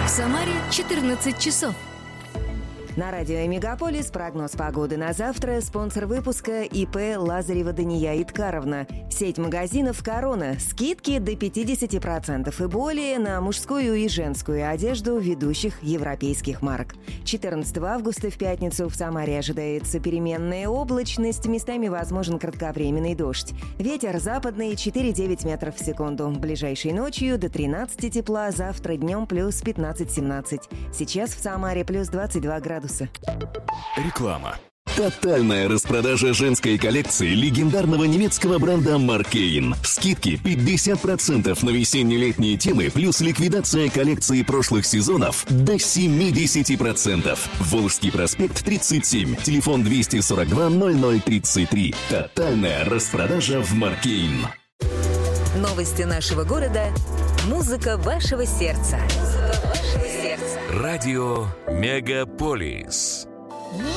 В Самаре 14 часов. На радио «Мегаполис» прогноз погоды на завтра. Спонсор выпуска ИП Лазарева Дания Иткаровна. Сеть магазинов «Корона». Скидки до 50% и более на мужскую и женскую одежду ведущих европейских марок. 14 августа в пятницу в Самаре ожидается переменная облачность. Местами возможен кратковременный дождь. Ветер западный 4-9 метров в секунду. Ближайшей ночью до 13 тепла, завтра днем плюс 15-17. Сейчас в Самаре плюс 22 градуса. Реклама. Тотальная распродажа женской коллекции легендарного немецкого бренда Маркейн. Скидки 50% на весенне-летние темы, плюс ликвидация коллекции прошлых сезонов до 70%. Волжский проспект 37, телефон 242 0033. Тотальная распродажа в Маркейн. Новости нашего города. Музыка вашего сердца. Радио «Мегаполис».